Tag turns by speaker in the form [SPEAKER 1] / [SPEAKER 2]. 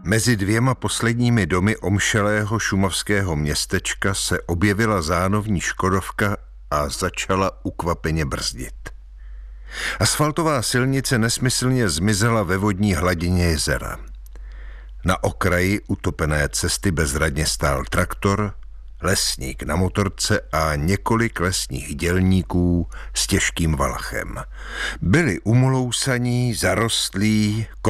[SPEAKER 1] Mezi dvěma posledními domy omšelého šumavského městečka se objevila zánovní škodovka a začala ukvapeně brzdit. Asfaltová silnice nesmyslně zmizela ve vodní hladině jezera. Na okraji utopené cesty bezradně stál traktor, lesník na motorce a několik lesních dělníků s těžkým valachem. Byli umolousaní, zarostlí,